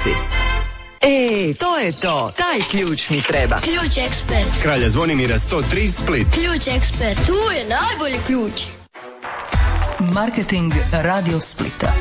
ključnici. To je to. Taj ključ mi treba. Ključ ekspert. Kralja Zvonimira 103 Split. Ključ ekspert. Tu je najbolji ključ. Marketing Radio Splita.